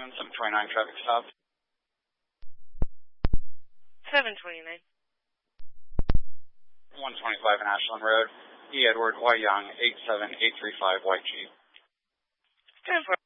729 traffic stop. 729. 125 in Ashland Road. E. Edward Y. Young, 87835 White Jeep. 10-4.